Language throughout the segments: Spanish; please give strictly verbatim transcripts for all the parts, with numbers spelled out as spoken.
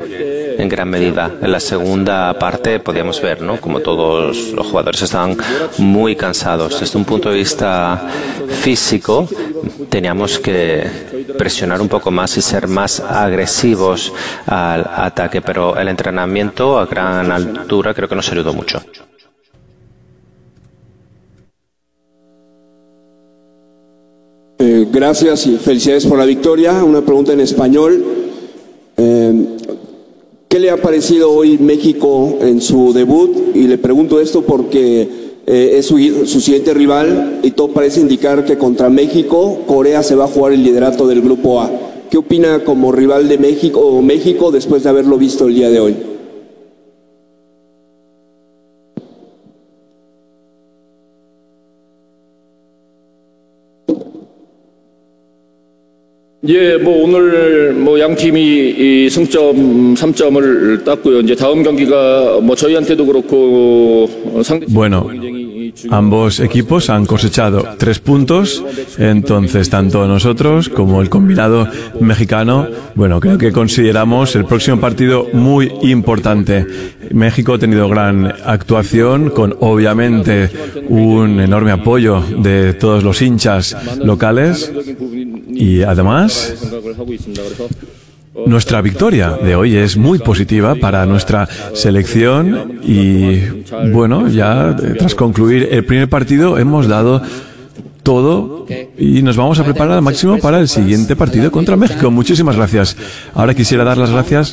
en gran medida. En la segunda parte podíamos ver, ¿no?, como todos los jugadores estaban muy cansados. Desde un punto de vista físico, teníamos que presionar un poco más y ser más agresivos al ataque, pero el entrenamiento a gran altura creo que nos ayudó mucho. Eh, gracias y felicidades por la victoria. Una pregunta en español. Eh, ¿Qué le ha parecido hoy México en su debut? Y le pregunto esto porque eh, es su, su siguiente rival y todo parece indicar que contra México, Corea se va a jugar el liderato del Grupo A. ¿Qué opina como rival de México o México después de haberlo visto el día de hoy? 예, 뭐 오늘 뭐 양 팀이 이 승점 삼 점을 땄고요. 이제 다음 경기가 뭐 저희한테도 그렇고 상대 Bueno, ambos equipos han cosechado tres puntos, entonces tanto nosotros como el combinado mexicano, bueno, creo que consideramos el próximo partido muy importante. México ha tenido gran actuación con obviamente un enorme apoyo de todos los hinchas locales y además nuestra victoria de hoy es muy positiva para nuestra selección y bueno, ya tras concluir el primer partido hemos dado todo y nos vamos a preparar al máximo para el siguiente partido contra México. Muchísimas gracias. Ahora quisiera dar las gracias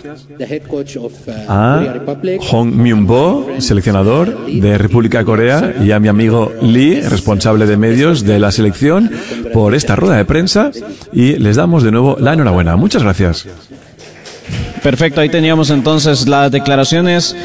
a Hong Myung-bo, seleccionador de República de Corea, y a mi amigo Lee, responsable de medios de la selección, por esta rueda de prensa y les damos de nuevo la enhorabuena. Muchas gracias. Perfecto, ahí teníamos entonces las declaraciones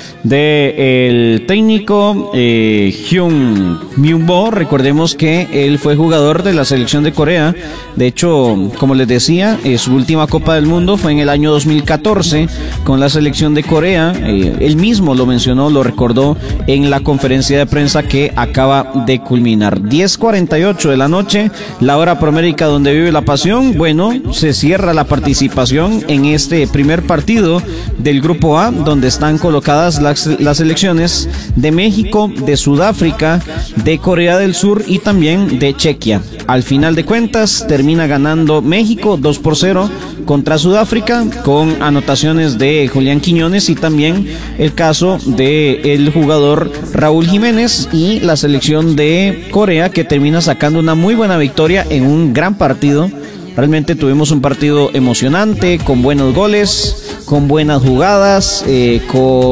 del técnico eh, Hyun Myung-bo. Recordemos que él fue jugador de la selección de Corea. De hecho, como les decía, eh, su última Copa del Mundo fue en el año dos mil catorce con la selección de Corea. Eh, él mismo lo mencionó, lo recordó en la conferencia de prensa que acaba de culminar. diez cuarenta y ocho de la noche, la hora promérica donde vive la pasión. Bueno, se cierra la participación en este primer partido del Grupo A, donde están colocadas las, las selecciones de México, de Sudáfrica, de Corea del Sur y también de Chequia. Al final de cuentas termina ganando México dos por cero contra Sudáfrica, con anotaciones de Julián Quiñones y también el caso del jugador Raúl Jiménez, y la selección de Corea que termina sacando una muy buena victoria en un gran partido. Realmente tuvimos un partido emocionante, con buenos goles, con buenas jugadas, eh,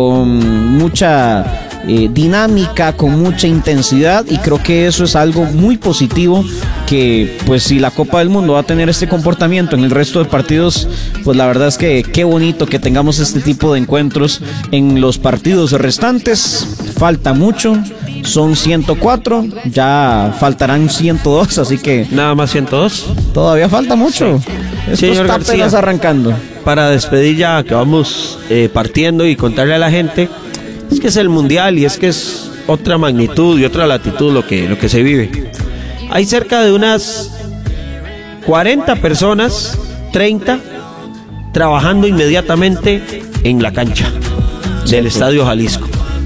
con mucha eh, dinámica, con mucha intensidad, y creo que eso es algo muy positivo, que pues si la Copa del Mundo va a tener este comportamiento en el resto de partidos, pues la verdad es que qué bonito que tengamos este tipo de encuentros en los partidos restantes. Falta mucho. Son ciento cuatro, ya faltarán ciento dos, así que... ¿Nada más ciento dos? Todavía falta mucho. Sí. Esto Señor está García, apenas arrancando. Para despedir ya, que vamos eh, partiendo y contarle a la gente, es que es el Mundial y es que es otra magnitud y otra latitud lo que, lo que se vive. Hay cerca de unas cuarenta personas, treinta, trabajando inmediatamente en la cancha del Estadio Jalisco.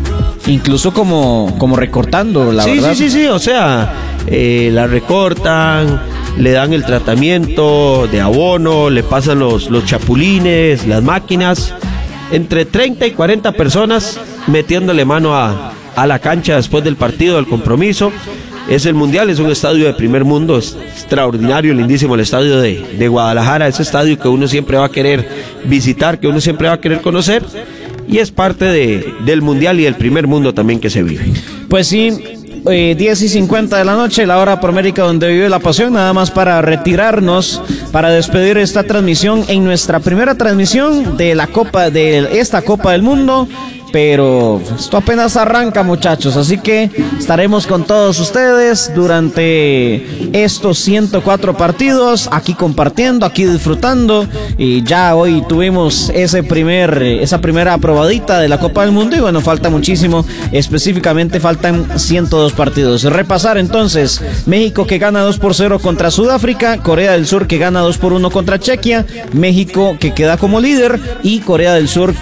Incluso como, como recortando, la sí, verdad. Sí, sí, sí, o sea, eh, la recortan, le dan el tratamiento de abono, le pasan los, los chapulines, las máquinas, entre treinta y cuarenta personas metiéndole mano a, a la cancha después del partido, del compromiso. Es el Mundial, es un estadio de primer mundo, es extraordinario, lindísimo el estadio de, de Guadalajara, ese estadio que uno siempre va a querer visitar, que uno siempre va a querer conocer. Y es parte de, del Mundial y del primer mundo también que se vive. Pues sí, eh, diez y cincuenta de la noche, la hora promérica donde vive la pasión. Nada más para retirarnos, para despedir esta transmisión en nuestra primera transmisión de la Copa, de esta Copa del Mundo. Pero esto apenas arranca, muchachos, así que estaremos con todos ustedes durante estos ciento cuatro partidos, aquí compartiendo, aquí disfrutando. Y ya hoy tuvimos ese primer, esa primera probadita de la Copa del Mundo, y bueno, falta muchísimo, específicamente faltan ciento dos partidos. Repasar entonces: México que gana dos por cero contra Sudáfrica, Corea del Sur que gana dos por uno contra Chequia, México que queda como líder y Corea del Sur